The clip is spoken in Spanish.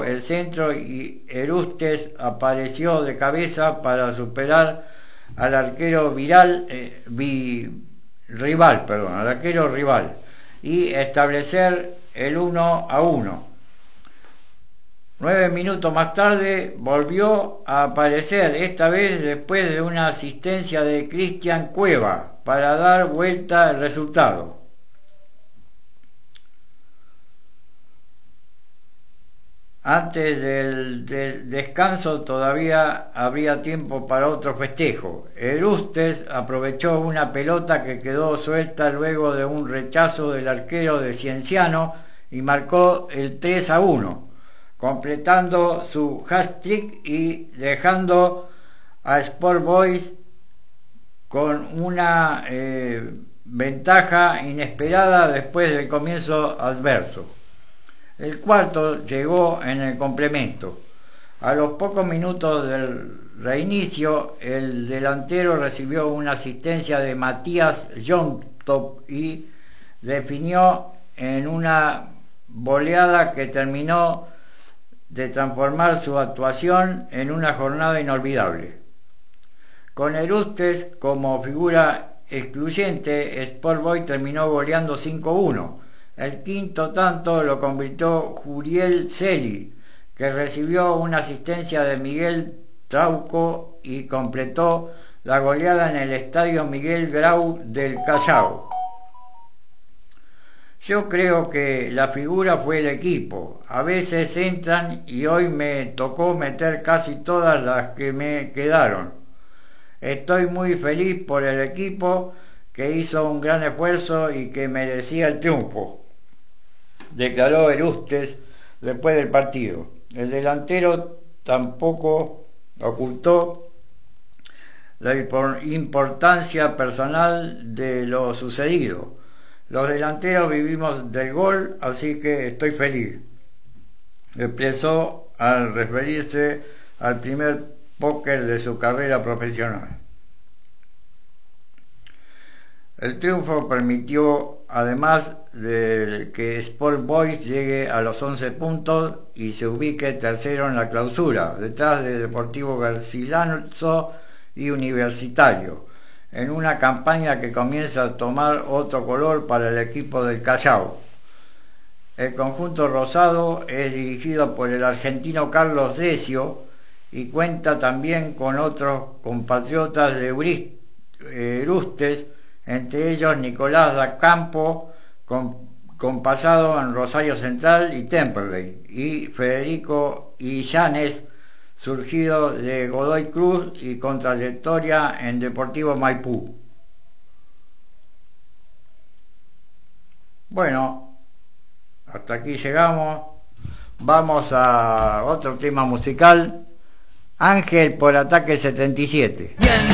el centro y Erustes apareció de cabeza para superar al arquero rival y establecer el 1-1. 9 minutos más tarde volvió a aparecer, esta vez después de una asistencia de Cristian Cueva para dar vuelta al resultado. Antes del descanso todavía habría tiempo para otro festejo. Erustes aprovechó una pelota que quedó suelta luego de un rechazo del arquero de Cienciano y marcó el 3-1, completando su hat-trick y dejando a Sport Boys con una ventaja inesperada después del comienzo adverso. El cuarto llegó en el complemento. A los pocos minutos del reinicio, el delantero recibió una asistencia de Matías Jontop y definió en una voleada que terminó de transformar su actuación en una jornada inolvidable. Con Erustes como figura excluyente, Sport Boys terminó goleando 5-1. El quinto tanto lo convirtió Juriel Celi, que recibió una asistencia de Miguel Trauco y completó la goleada en el estadio Miguel Grau del Callao. Yo creo que la figura fue el equipo. A veces entran y hoy me tocó meter casi todas las que me quedaron. Estoy muy feliz por el equipo que hizo un gran esfuerzo y que merecía el triunfo, declaró Erustes después del partido. El delantero tampoco ocultó la importancia personal de lo sucedido. Los delanteros vivimos del gol, así que estoy feliz, expresó al referirse al primer póker de su carrera profesional. El triunfo permitió, además de que Sport Boys llegue a los 11 puntos y se ubique tercero en la clausura, detrás de Deportivo Garcilaso y Universitario, en una campaña que comienza a tomar otro color para el equipo del Callao. El conjunto rosado es dirigido por el argentino Carlos Decio y cuenta también con otros compatriotas de Erustes, entre ellos Nicolás da Campo, con pasado en Rosario Central y Temperley, y Federico Illanes, surgido de Godoy Cruz y con trayectoria en Deportivo Maipú. Bueno, hasta aquí llegamos. Vamos a otro tema musical. Ángel por Ataque 77.